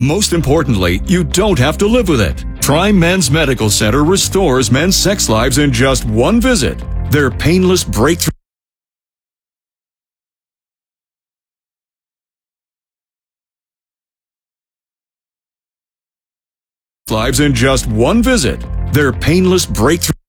Most importantly, you don't have to live with it. Prime Men's Medical Center restores men's sex lives in just one visit. Their painless breakthrough lives in just one visit. Their painless breakthrough